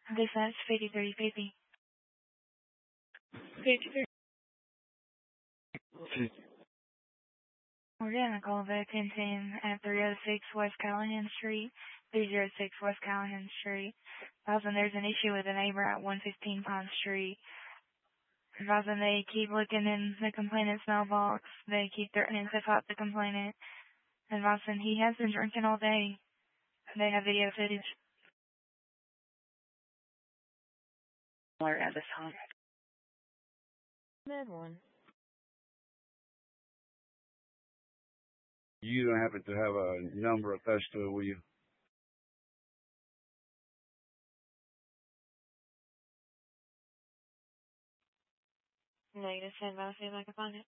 This is 5350. 53. We're getting a call of a team at 306 West Callahan Street, 306 West Callahan Street. There's an issue with a neighbor at 115 Pine Street. They keep looking in the complainant's mailbox. They keep threatening to fight the complainant. He has been drinking all day. They have video footage. Alert at this time. That one. You don't happen to have a number attached to it, will you? No, you just said about see if I can find it.